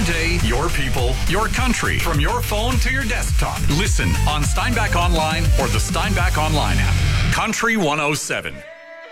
day, your people, your country. From your phone to your desktop. Listen on Steinbach Online or the Steinbach Online app. Country 107.